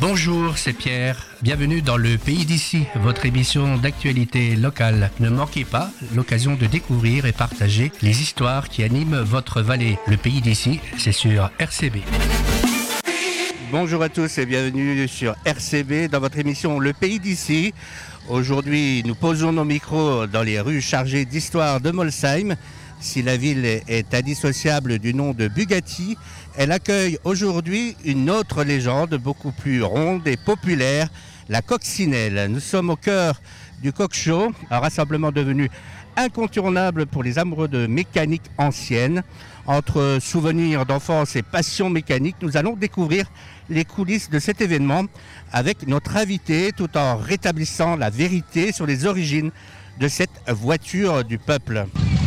Bonjour, c'est Pierre. Bienvenue dans le Pays d'ici, votre émission d'actualité locale. Ne manquez pas l'occasion de découvrir et partager les histoires qui animent votre vallée. Le Pays d'ici, c'est sur RCB. Bonjour à tous et bienvenue sur RCB dans votre émission Le Pays d'ici. Aujourd'hui, nous posons nos micros dans les rues chargées d'histoire de Molsheim. Si la ville est indissociable du nom de Bugatti, elle accueille aujourd'hui une autre légende beaucoup plus ronde et populaire, la coccinelle. Nous sommes au cœur du Coq Show, un rassemblement devenu incontournable pour les amoureux de mécanique ancienne. Entre souvenirs d'enfance et passion mécanique, nous allons découvrir les coulisses de cet événement avec notre invité, tout en rétablissant la vérité sur les origines de cette voiture du peuple.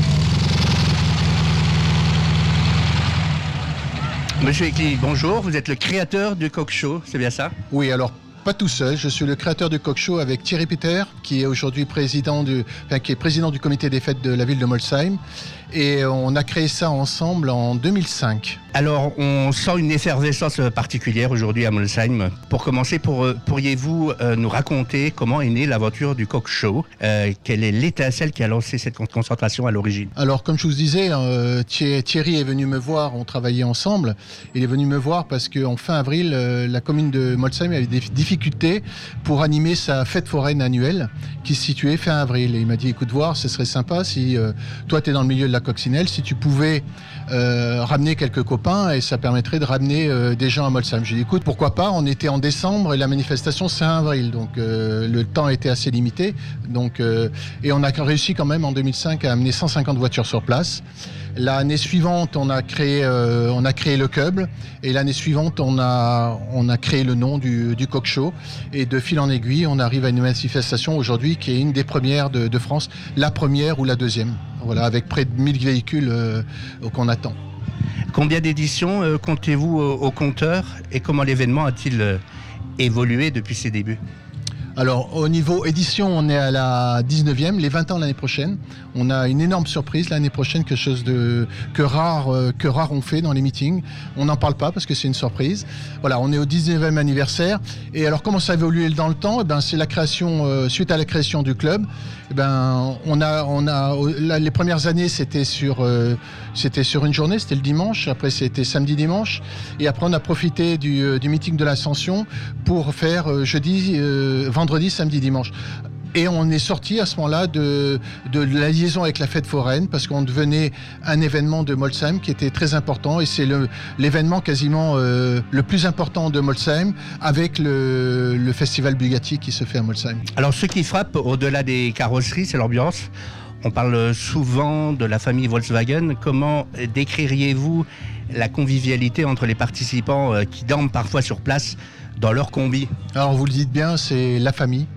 Monsieur Ekli, bonjour, vous êtes le créateur du Coq Show, c'est bien ça? Oui, alors pas tout seul, je suis le créateur du Coq Show avec Thierry Peter, qui est aujourd'hui président du comité des fêtes de la ville de Molsheim. Et on a créé ça ensemble en 2005. Alors, on sent une effervescence particulière aujourd'hui à Molsheim. Pour commencer, pourriez-vous nous raconter comment est née l'aventure du Coq Show? Quelle est l'étincelle qui a lancé cette concentration à l'origine? Alors, comme je vous disais, Thierry est venu me voir, on travaillait ensemble. Il est venu me voir parce qu'en fin avril, la commune de Molsheim avait des difficultés pour animer sa fête foraine annuelle qui se situait fin avril. Et il m'a dit, écoute voir, ce serait sympa si toi, tu es dans le milieu de la coccinelle, si tu pouvais ramener quelques copains et ça permettrait de ramener des gens à Molsheim. J'ai dit écoute, pourquoi pas, on était en décembre et la manifestation c'est fin avril, donc le temps était assez limité, donc, et on a réussi quand même en 2005 à amener 150 voitures sur place. L'année suivante, on a créé le club et l'année suivante, on a créé le nom du Coq Show et de fil en aiguille, on arrive à une manifestation aujourd'hui qui est une des premières de France, la première ou la deuxième. Voilà, avec près de 1000 véhicules qu'on attend. Combien d'éditions comptez-vous au compteur et comment l'événement a-t-il évolué depuis ses débuts? Alors, au niveau édition, on est à la 19e, les 20 ans l'année prochaine. On a une énorme surprise l'année prochaine, quelque chose que rare on fait dans les meetings. On n'en parle pas parce que c'est une surprise. Voilà, on est au 19e anniversaire. Et alors, comment ça a évolué dans le temps? C'est la création, suite à la création du club. Les premières années, c'était sur une journée, c'était le dimanche. Après, c'était samedi-dimanche. Et après, on a profité du meeting de l'Ascension pour faire vendredi, samedi, dimanche. Et on est sorti à ce moment-là de la liaison avec la fête foraine parce qu'on devenait un événement de Molsheim qui était très important et c'est l'événement quasiment le plus important de Molsheim avec le festival Bugatti qui se fait à Molsheim. Alors ce qui frappe au-delà des carrosseries, c'est l'ambiance. On parle souvent de la famille Volkswagen. Comment décririez-vous la convivialité entre les participants qui dorment parfois sur place dans leur combi? Alors vous le dites bien, c'est la famille.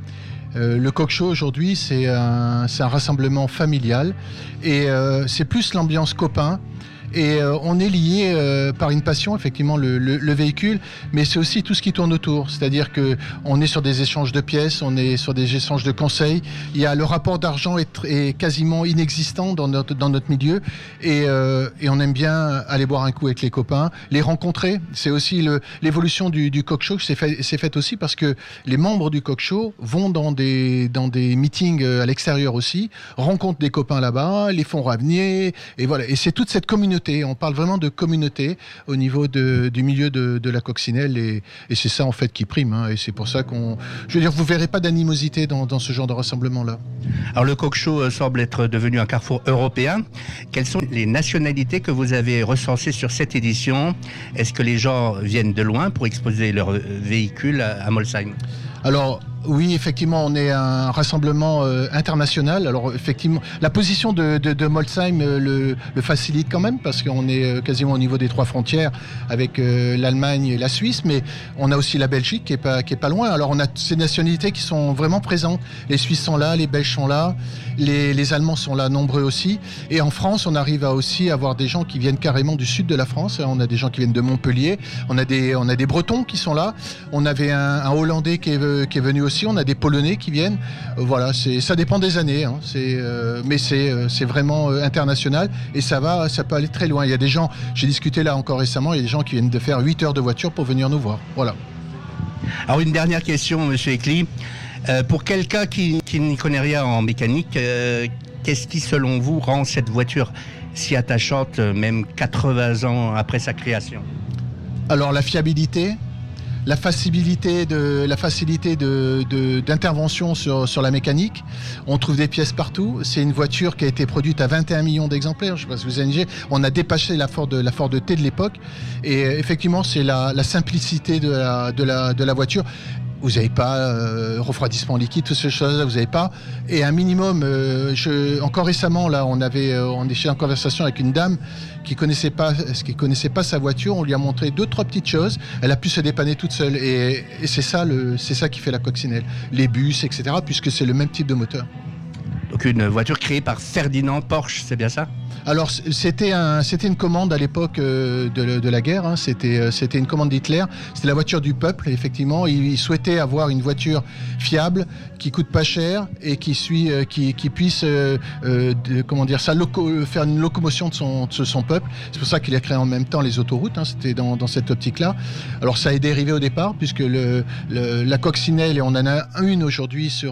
Le Coq Show aujourd'hui, c'est un rassemblement familial et c'est plus l'ambiance copain. Et on est lié par une passion, effectivement, le véhicule, mais c'est aussi tout ce qui tourne autour. C'est-à-dire qu'on est sur des échanges de pièces, on est sur des échanges de conseils. Le rapport d'argent est quasiment inexistant dans notre milieu. Et on aime bien aller boire un coup avec les copains, les rencontrer. C'est aussi l'évolution du Coq Show, c'est fait aussi parce que les membres du Coq Show vont dans des meetings à l'extérieur aussi, rencontrent des copains là-bas, les font revenir. Et voilà. Et c'est toute cette communauté. On parle vraiment de communauté au niveau du milieu de la coccinelle et c'est ça en fait qui prime. Et c'est pour ça vous verrez pas d'animosité dans ce genre de rassemblement-là. Alors le Coq Show semble être devenu un carrefour européen. Quelles sont les nationalités que vous avez recensées sur cette édition? Est-ce que les gens viennent de loin pour exposer leurs véhicules à Molsheim? Alors, oui, effectivement, on est un rassemblement international. Alors, effectivement, la position de Molsheim le facilite quand même parce qu'on est quasiment au niveau des 3 frontières avec l'Allemagne et la Suisse, mais on a aussi la Belgique qui est pas loin. Alors, on a ces nationalités qui sont vraiment présentes. Les Suisses sont là, les Belges sont là, les Allemands sont là, nombreux aussi. Et en France, on arrive à aussi avoir des gens qui viennent carrément du sud de la France. On a des gens qui viennent de Montpellier. On a des Bretons qui sont là. On avait un Hollandais qui est venu aussi. On a des Polonais qui viennent. Voilà, ça dépend des années. Mais c'est vraiment international et ça peut aller très loin. Il y a des gens, j'ai discuté là encore récemment, il y a des gens qui viennent de faire 8 heures de voiture pour venir nous voir. Voilà. Alors une dernière question, Monsieur Ecli. Pour quelqu'un qui n'y connaît rien en mécanique, qu'est-ce qui, selon vous, rend cette voiture si attachante, même 80 ans après sa création? Alors la fiabilité, la facilité d'intervention sur la mécanique. On trouve des pièces partout. C'est une voiture qui a été produite à 21 millions d'exemplaires. Je ne sais pas si vous avez. On a dépassé la Ford T de l'époque. Et effectivement, c'est la simplicité de la voiture. Vous n'avez pas refroidissement liquide, toutes ces choses-là, vous n'avez pas. Et un minimum, encore récemment, là, on était en conversation avec une dame qui connaissait pas sa voiture. On lui a montré 2-3 petites choses. Elle a pu se dépanner toute seule. Et c'est ça qui fait la coccinelle. Les bus, etc., puisque c'est le même type de moteur. Donc une voiture créée par Ferdinand Porsche, c'est bien ça? Alors c'était une commande à l'époque de la guerre, hein. C'était une commande d'Hitler, c'était la voiture du peuple, effectivement. Il souhaitait avoir une voiture fiable, qui coûte pas cher et qui puisse faire une locomotion de son peuple. C'est pour ça qu'il a créé en même temps les autoroutes, hein. C'était dans cette optique-là. Alors ça est dérivé au départ, puisque la coccinelle, et on en a une aujourd'hui sur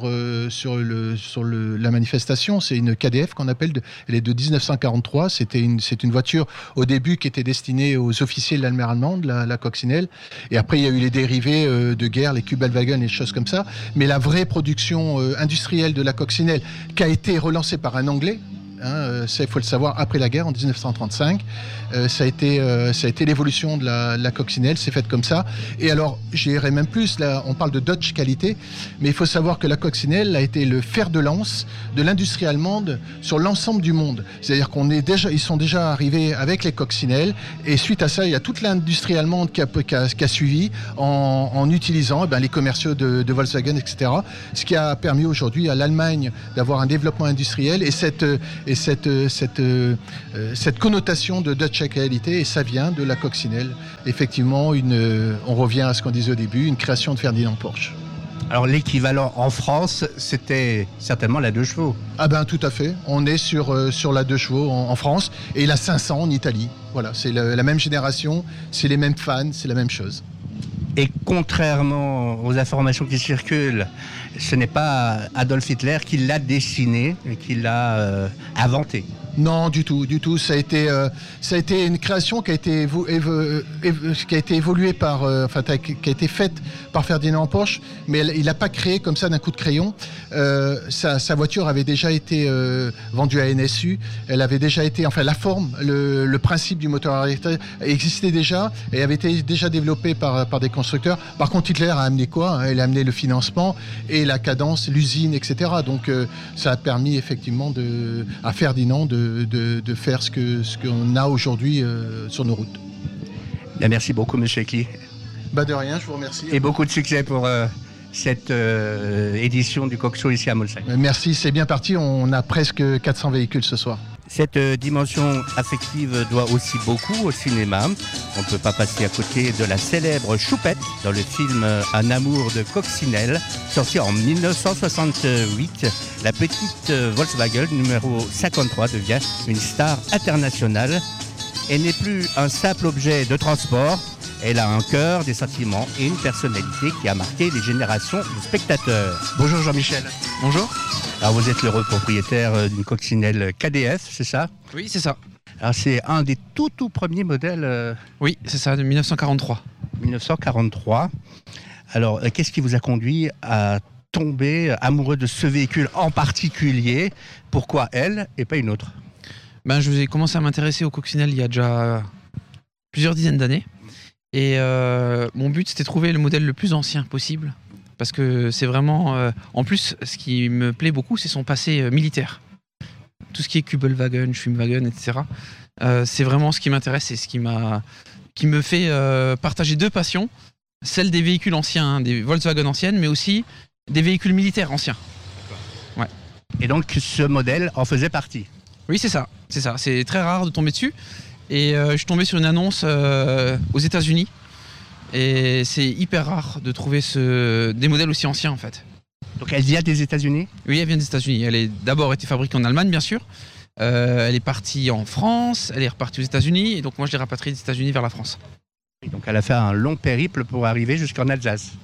la manifestation, c'est une KDF qu'on appelle, elle est de 1943. C'est une voiture au début qui était destinée aux officiers de l'armée allemande, la coccinelle. Et après, il y a eu les dérivés de guerre, les Kübelwagen et des choses comme ça. Mais la vraie production industrielle de la coccinelle, qui a été relancée par un Anglais, ça, il faut le savoir, après la guerre, en 1935. Ça a été l'évolution de la coccinelle, c'est fait comme ça. Et alors, j'irai même plus, là, on parle de Dodge qualité, mais il faut savoir que la coccinelle a été le fer de lance de l'industrie allemande sur l'ensemble du monde. C'est-à-dire ils sont déjà arrivés avec les coccinelles, et suite à ça, il y a toute l'industrie allemande qui a suivi en utilisant les commerciaux de Volkswagen, etc. Ce qui a permis aujourd'hui à l'Allemagne d'avoir un développement industriel et cette connotation de Dutch qualité, et ça vient de la coccinelle. Effectivement, on revient à ce qu'on disait au début, une création de Ferdinand Porsche. Alors l'équivalent en France, c'était certainement la 2 chevaux. Ah ben tout à fait, on est sur la 2 chevaux en France et la 500 en Italie. Voilà, c'est la même génération, c'est les mêmes fans, c'est la même chose. Et contrairement aux informations qui circulent, ce n'est pas Adolf Hitler qui l'a dessiné et qui l'a inventé. Non, du tout. Ça a été une création qui a été évoluée qui a été faite par Ferdinand Porsche, mais il n'a pas créé comme ça d'un coup de crayon. Sa voiture avait déjà été vendue à NSU. Elle avait déjà été, la forme, le principe du moteur à électrique existait déjà et avait été déjà développé par des constructeurs. Par contre, Hitler a amené quoi? Il a amené le financement et la cadence, l'usine, etc. Donc, ça a permis effectivement à Ferdinand de faire ce qu'on a aujourd'hui sur nos routes. Bien, merci beaucoup, M. Ecli. De rien, je vous remercie. Et beaucoup de succès pour cette édition du Coq Show ici à Molsheim. Merci, c'est bien parti. On a presque 400 véhicules ce soir. Cette dimension affective doit aussi beaucoup au cinéma. On ne peut pas passer à côté de la célèbre Choupette dans le film Un amour de coccinelle, sorti en 1968. La petite Volkswagen numéro 53 devient une star internationale et n'est plus un simple objet de transport. Elle a un cœur, des sentiments et une personnalité qui a marqué les générations de spectateurs. Bonjour Jean-Michel. Bonjour. Alors vous êtes l'heureux propriétaire d'une coccinelle KDF, c'est ça? Oui, c'est ça. Alors c'est un des tout premiers modèles. Oui, c'est ça, de 1943. 1943. Alors qu'est-ce qui vous a conduit à tomber amoureux de ce véhicule en particulier? Pourquoi elle et pas une autre? Je ai commencé à m'intéresser aux coccinelles il y a déjà plusieurs dizaines d'années. Et mon but, c'était de trouver le modèle le plus ancien possible. Parce que c'est vraiment... en plus, ce qui me plaît beaucoup, c'est son passé militaire. Tout ce qui est Kübelwagen, Schwimmwagen, etc. C'est vraiment ce qui m'intéresse et ce qui me fait partager 2 passions. Celle des véhicules anciens, hein, des Volkswagen anciennes, mais aussi des véhicules militaires anciens. Ouais. Et donc, ce modèle en faisait partie? Oui, c'est ça. C'est très rare de tomber dessus. Et je suis tombé sur une annonce aux États-Unis. Et c'est hyper rare de trouver des modèles aussi anciens en fait. Donc elle vient des États-Unis? Oui, elle vient des États-Unis. Elle a d'abord été fabriquée en Allemagne, bien sûr. Elle est partie en France, elle est repartie aux États-Unis. Et donc moi, je l'ai rapatriée des États-Unis vers la France. Et donc elle a fait un long périple pour arriver jusqu'en Alsace.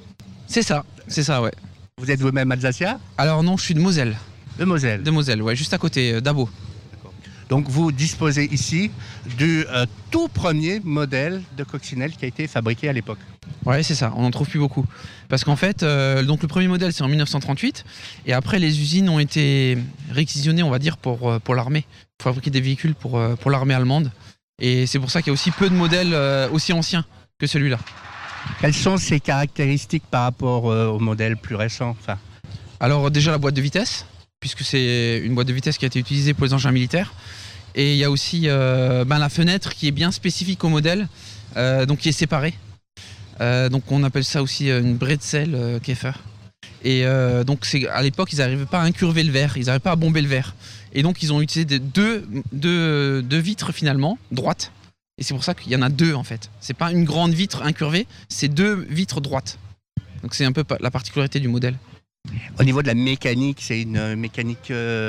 C'est ça, ouais. Vous êtes vous-même alsacien? Alors non, je suis de Moselle. De Moselle. De Moselle, ouais, juste à côté, d'Abo. Donc vous disposez ici du tout premier modèle de coccinelle qui a été fabriqué à l'époque. Ouais, c'est ça, on n'en trouve plus beaucoup. Parce qu'en fait, donc le premier modèle c'est en 1938, et après les usines ont été réquisitionnées, on va dire, pour l'armée, pour fabriquer des véhicules pour l'armée allemande. Et c'est pour ça qu'il y a aussi peu de modèles aussi anciens que celui-là. Quelles sont ses caractéristiques par rapport au modèle plus récent? Alors déjà la boîte de vitesse, puisque c'est une boîte de vitesse qui a été utilisée pour les engins militaires. Et il y a aussi la fenêtre qui est bien spécifique au modèle, donc qui est séparée. Donc on appelle ça aussi une Bretzel Käfer. Et donc à l'époque ils n'arrivaient pas à incurver le verre, ils n'arrivaient pas à bomber le verre. Et donc ils ont utilisé deux vitres finalement, droites. Et c'est pour ça qu'il y en a deux en fait. C'est pas une grande vitre incurvée, c'est deux vitres droites. Donc c'est un peu la particularité du modèle. Au niveau de la mécanique, c'est une mécanique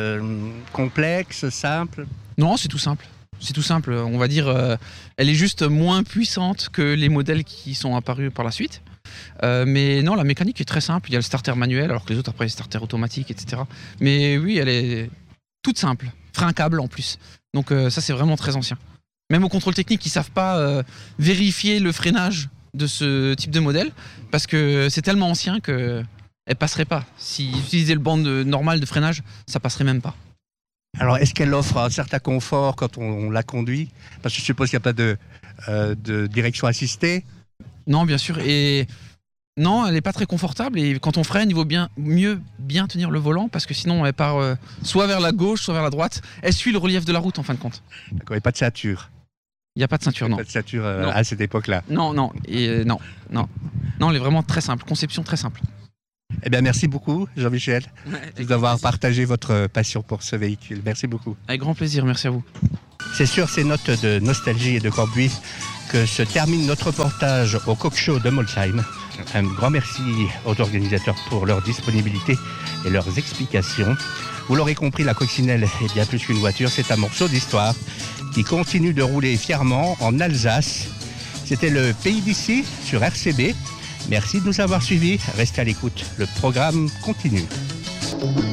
complexe, simple? Non, c'est tout simple. C'est tout simple, on va dire, elle est juste moins puissante que les modèles qui sont apparus par la suite. Mais non, la mécanique est très simple. Il y a le starter manuel, alors que les autres après, le starter automatique, etc. Mais oui, elle est toute simple. Frein à câble en plus. Donc ça, c'est vraiment très ancien. Même au contrôle technique, ils savent pas vérifier le freinage de ce type de modèle parce que c'est tellement ancien qu'elle passerait pas. S'ils utilisaient le banc normal de freinage, ça passerait même pas. Alors, est-ce qu'elle offre un certain confort quand on la conduit? Parce que je suppose qu'il n'y a pas de direction assistée. Non, bien sûr. Et non, elle n'est pas très confortable. Et quand on freine, il vaut mieux bien tenir le volant parce que sinon, elle part soit vers la gauche, soit vers la droite. Elle suit le relief de la route en fin de compte. D'accord, il n'y a pas de ceinture. Il n'y a pas de ceinture, non. Pas de ceinture à cette époque-là. Non. Non, elle est vraiment très simple. Conception très simple. Eh bien, merci beaucoup, Jean-Michel, d'avoir partagé votre passion pour ce véhicule. Merci beaucoup. Avec grand plaisir, merci à vous. C'est sur ces notes de nostalgie et de Corbuis que se termine notre reportage au Coq Show de Molsheim. Un grand merci aux organisateurs pour leur disponibilité et leurs explications. Vous l'aurez compris, la coccinelle est bien plus qu'une voiture, c'est un morceau d'histoire qui continue de rouler fièrement en Alsace. C'était le Pays d'ici sur RCB. Merci de nous avoir suivis. Restez à l'écoute. Le programme continue.